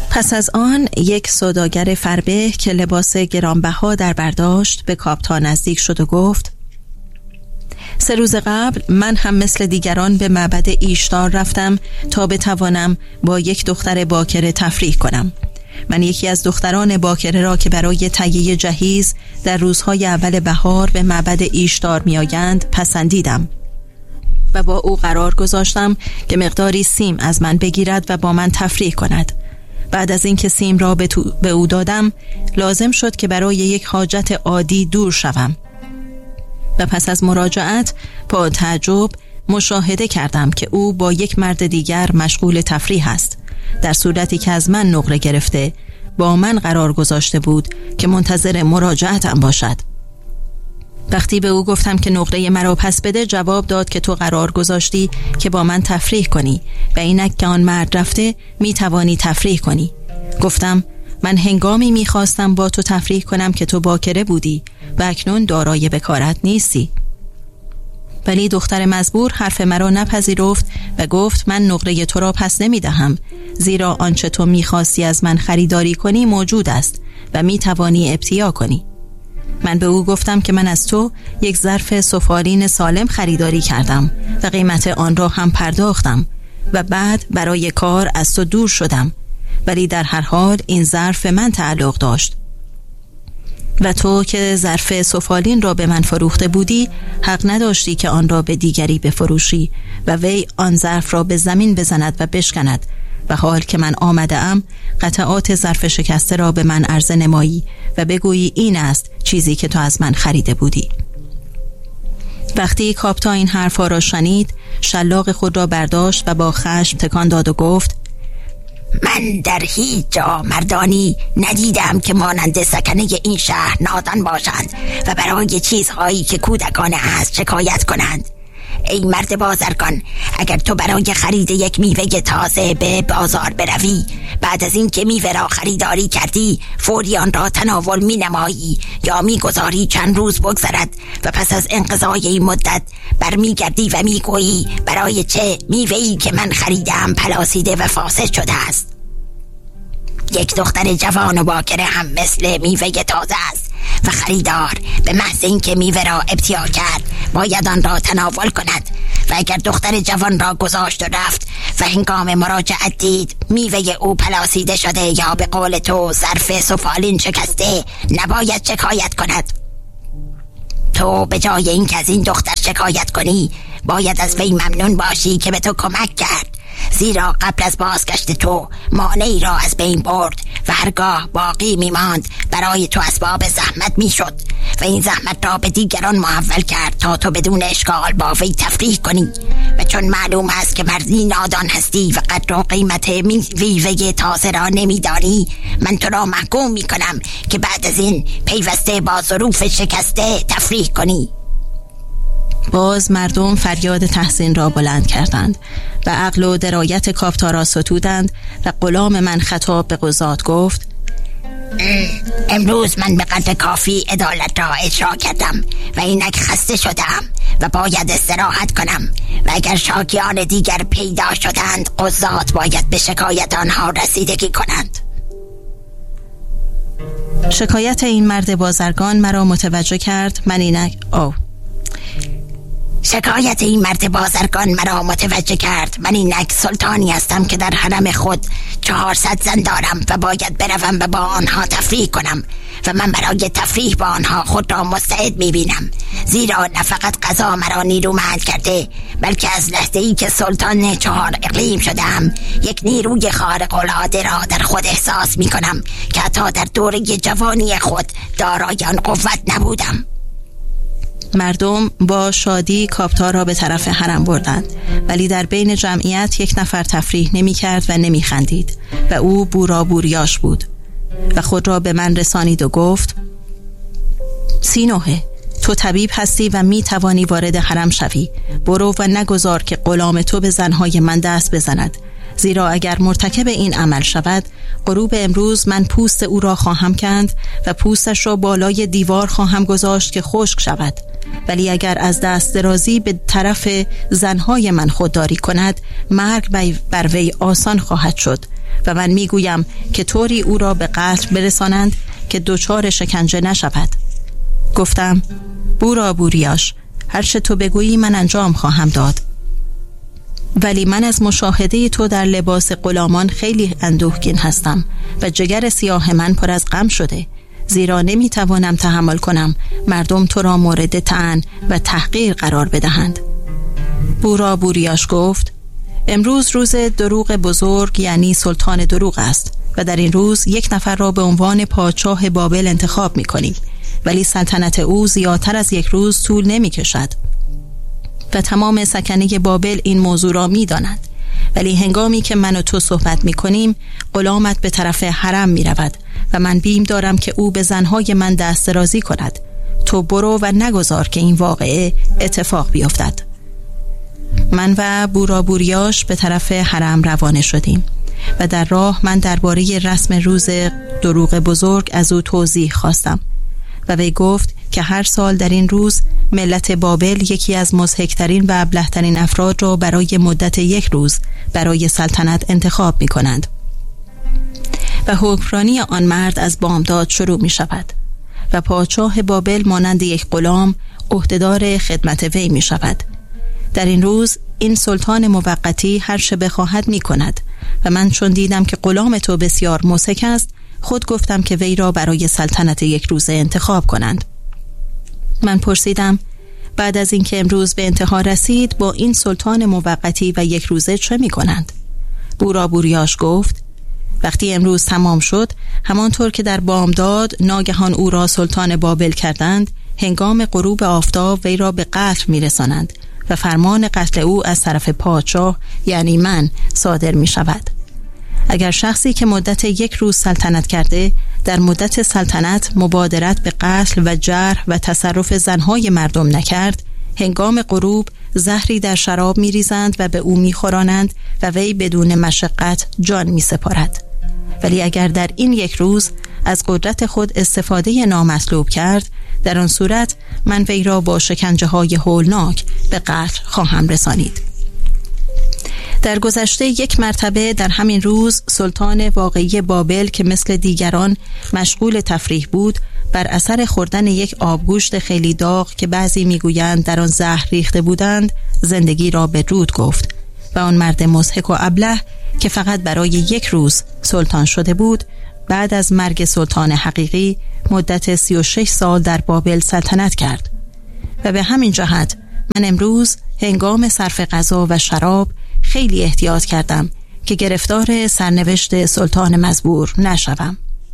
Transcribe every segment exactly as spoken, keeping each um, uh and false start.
پس از آن یک سوداگر فربه که لباس گرانبها در برداشت به کاپتا نزدیک شد و گفت: سه روز قبل من هم مثل دیگران به معبد ایشتار رفتم تا بتوانم با یک دختر باکره تفریح کنم. من یکی از دختران باکره را که برای تهیه جهیز در روزهای اول بهار به معبد ایشتار می آیند پسندیدم و با او قرار گذاشتم که مقداری سیم از من بگیرد و با من تفریح کند. بعد از اینکه سیم را به, تو... به او دادم لازم شد که برای یک حاجت عادی دور شوم و پس از مراجعت با تعجب مشاهده کردم که او با یک مرد دیگر مشغول تفریح است، در صورتی که از من نقره گرفته با من قرار گذاشته بود که منتظر مراجعتم باشد. وقتی به او گفتم که نقره مرا پس بده، جواب داد که تو قرار گذاشتی که با من تفریح کنی و اینک که آن مرد رفته می توانی تفریح کنی. گفتم من هنگامی می خواستم با تو تفریح کنم که تو باکره بودی و اکنون دارای بکارت نیستی. ولی دختر مزبور حرف مرا نپذیرفت و گفت من نقره تو را پس نمی دهم، زیرا آنچه تو می خواستی از من خریداری کنی موجود است و می توانی ابتیاع کنی. من به او گفتم که من از تو یک ظرف سفالین سالم خریداری کردم و قیمت آن را هم پرداختم و بعد برای کار از تو دور شدم، ولی در هر حال این ظرف من تعلق داشت و تو که ظرف سفالین را به من فروخته بودی حق نداشتی که آن را به دیگری بفروشی و وی آن ظرف را به زمین بزند و بشکند و حال که من آمده ام قطعات ظرف شکسته را به من عرضه نمایی و بگویی این است چیزی که تو از من خریده بودی. وقتی کاپتا این حرفا را شنید شلاق خود را برداشت و با خشم تکان داد و گفت: من در هیچ جا مردانی ندیدم که مانند سکنه این شهر نادان باشند و برای چیزهایی که کودکانه است شکایت کنند. ای مرد بازرگان، اگر تو برای خرید یک میوه تازه به بازار بروی، بعد از این که میوه را خریداری کردی فوری آن را تناول می نمایی یا می گذاری چند روز بگذرد و پس از انقضای این مدت برمی گردی و می گویی برای چه میوه‌ای که من خریدم پلاسیده و فاسد شده است. یک دختر جوان و باکره هم مثل میوه تازه است و خریدار به محض اینکه میوه را ابتیاع کرد باید آن را تناول کند و اگر دختر جوان را گذاشت و رفت و هنگام مراجعت دید میوه او پلاسیده شده یا به قول تو ظرف سفالین شکسته، نباید شکایت کند. تو به جای اینکه از این دختر شکایت کنی باید از وی ممنون باشی که به تو کمک کرد، زیرا قبل از بازگشت تو مانعی را از بین برد و هرگاه باقی می ماند برای تو اسباب زحمت می شد و این زحمت را به دیگران محول کرد تا تو بدون اشکال با وی تفریح کنی. و چون معلوم است که مردی نادان هستی و قدر و قیمت میوه تازه را نمی دانی، من تو را محکوم می کنم که بعد از این پیوسته با ظروف شکسته تفریح کنی. باز مردم فریاد تحسین را بلند کردند و عقل و درایت کاپتا را ستودند و غلام من خطاب به قضات گفت: امروز من به قدر کافی عدالت را اجرا کردم و اینک خسته شدم و باید استراحت کنم و اگر شاکیان دیگر پیدا شدند قضات باید به شکایت آنها رسیدگی کنند. شکایت این مرد بازرگان مرا متوجه کرد. من اینک آو شکایت این مرد بازرگان مرا متوجه کرد. من اینک سلطانی هستم که در حرم خود چهارصد زن دارم و باید بروم و با آنها تفریح کنم و من برای تفریح با آنها خود را مستعد میبینم، زیرا نه فقط قضا مرا نیرومند کرده بلکه از لحظه‌ای که سلطان چهار اقلیم شدم یک نیروی خارق العاده را در خود احساس میکنم که حتی در دوره جوانی خود دارای آن قوت نبودم. مردم با شادی کاپتا را به طرف حرم بردند، ولی در بین جمعیت یک نفر تفریح نمی کرد و نمی خندید و او بورا بوریاش بود و خود را به من رسانید و گفت: سینوه، تو طبیب هستی و می توانی وارد حرم شوی. برو و نگذار که غلام تو به زنهای من دست بزند، زیرا اگر مرتکب این عمل شود غروب امروز من پوست او را خواهم کند و پوستش را بالای دیوار خواهم گذاشت که خشک شود ولی اگر از دست درازی به طرف زنهای من خودداری کند، مرگ بر وی آسان خواهد شد و من میگویم که طوری او را به قتل برسانند که دچار شکنجه نشود. گفتم بورا بوریاش، هر چه تو بگویی من انجام خواهم داد. ولی من از مشاهده تو در لباس غلامان خیلی اندوهگین هستم و جگر سیاه من پر از غم شده، زیرا نمیتوانم تحمل کنم مردم تو را مورد طعن و تحقیر قرار بدهند. بورا بوریاش گفت امروز روز دروغ بزرگ، یعنی سلطان دروغ است و در این روز یک نفر را به عنوان پادشاه بابل انتخاب می‌کنی، ولی سلطنت او زیادتر از یک روز طول نمی‌کشد و تمام سکنه بابل این موضوع را می‌داند. ولی هنگامی که من و تو صحبت می‌کنیم، غلامت به طرف حرم می‌رود و من بیم دارم که او به زنهای من دست درازی کند. تو برو و نگذار که این واقعه اتفاق بیفتد. من و بورا بوریاش به طرف حرم روانه شدیم و در راه من درباره رسم روز دروغ بزرگ از او توضیح خواستم و وی گفت که هر سال در این روز ملت بابل یکی از مضحک‌ترین و ابله‌ترین افراد را برای مدت یک روز برای سلطنت انتخاب می کنند و حکمرانی آن مرد از بامداد شروع می شود و پادشاه بابل مانند یک غلام عهدهدار خدمت وی می شود. در این روز این سلطان موقتی هر چه بخواهد می کند و من چون دیدم که غلام تو بسیار مضحک است، خود گفتم که وی را برای سلطنت یک روزه انتخاب کنند. من پرسیدم بعد از اینکه امروز به انتها رسید با این سلطان موقتی و یک روزه چه می کنند؟ بورا بوریاش گفت وقتی امروز تمام شد، همانطور که در بامداد ناگهان او را سلطان بابل کردند، هنگام غروب آفتاب وی را به قتل می رسانند و فرمان قتل او از طرف پادشاه، یعنی من، صادر می شود. اگر شخصی که مدت یک روز سلطنت کرده در مدت سلطنت مبادرت به قتل و جرح و تصرف زنهای مردم نکرد، هنگام غروب زهری در شراب می ریزند و به او می خورانند و وی بدون مشقت جان می سپارد. ولی اگر در این یک روز از قدرت خود استفاده نامطلوب کرد، در آن صورت من وی را با شکنجه های هولناک به قتل خواهم رسانید. در گذشته یک مرتبه در همین روز سلطان واقعی بابل که مثل دیگران مشغول تفریح بود، بر اثر خوردن یک آبگوشت خیلی داغ که بعضی میگویند در آن زهر ریخته بودند، زندگی را به رود گفت و آن مرد مضحک و ابله که فقط برای یک روز سلطان شده بود، بعد از مرگ سلطان حقیقی مدت سی و شش سال در بابل سلطنت کرد. و به همین جهت من امروز هنگام صرف غذا و شراب خیلی احتیاط کردم که گرفتار سرنوشت سلطان مزبور نشوم.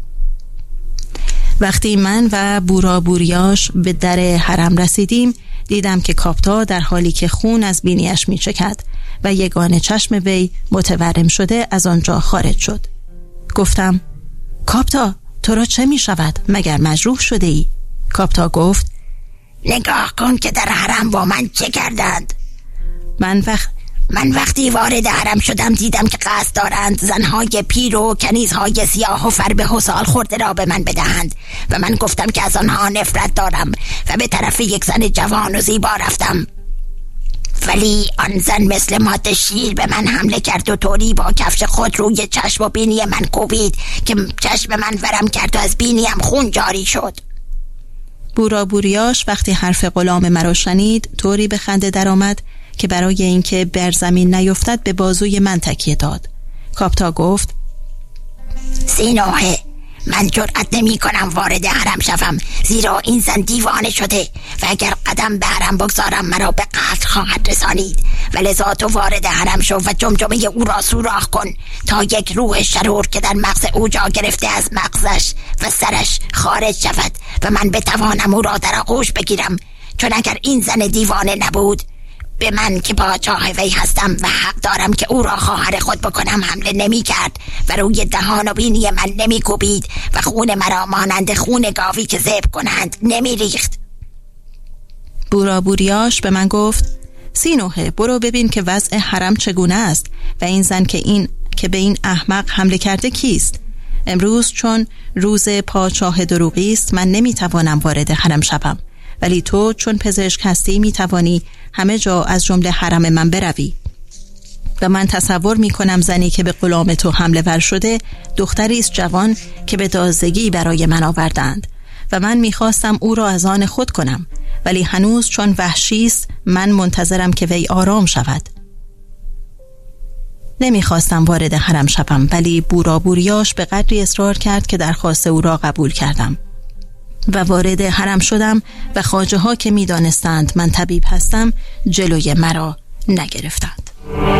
وقتی من و بورا بوریاش به در حرم رسیدیم، دیدم که کاپتا در حالی که خون از بینیش می چکد و یگانه چشم وی متورم شده از آنجا خارج شد. گفتم کاپتا، تو را چه می شود؟ مگر مجروح شده ای؟ کاپتا گفت نگاه کن که در حرم با من چه کردند. من وقت من وقتی وارد حرم شدم دیدم که قصد دارند زنهای پیر و کنیزهای سیاه و فربه و سال خورده را به من بدهند و من گفتم که از آنها نفرت دارم و به طرف یک زن جوان و زیبا رفتم. ولی آن زن مثل ماده شیر به من حمله کرد و طوری با کفش خود روی چشم و بینی من کوبید که چشم من ورم کرد و از بینیم خون جاری شد. بورا بوریاش وقتی حرف غلام مرا شنید طوری به خنده درآمد که برای اینکه بر زمین نیفتد به بازوی من تکیه داد. کاپتا گفت سینوه، من جرأت نمی کنم وارد حرم شوم، زیرا این زن دیوانه شده و اگر قدم به حرم بگذارم مرا به قتل خواهد رسانید. ولذا تو وارد حرم شو و جمجمه او را سوراخ کن تا یک روح شرور که در مغز او جا گرفته از مغزش و سرش خارج شود و من بتوانم او را در آغوش بگیرم، چون اگر این زن دیوانه نبود به من که پادشاه وی هستم و حق دارم که او را خواهر خود بکنم حمله نمی کرد و روی دهان و بینی من نمی کوبید و خون مرا مانند خون گاوی که ذبح کنند نمی ریخت. بورا بوریاش به من گفت سینوه، برو ببین که وضع حرم چگونه است و این زن که این که به این احمق حمله کرده کیست. امروز چون روز پادشاه دروغی است من نمی توانم وارد حرم شوم ولی تو چون پزشک هستی می توانی همه جا از جمله حرم من بروی. و من تصور می کنم زنی که به غلام تو حمله ور شده دختری است جوان که به تازگی برای من آوردند و من می خواستم او را از آن خود کنم، ولی هنوز چون وحشی است من منتظرم که وی آرام شود. نمی خواستم وارد حرم شوم، ولی بورا بوریاش به قدری اصرار کرد که درخواست او را قبول کردم و وارد حرم شدم و خواجه ها که می دانستند من طبیب هستم جلوی مرا نگرفتند.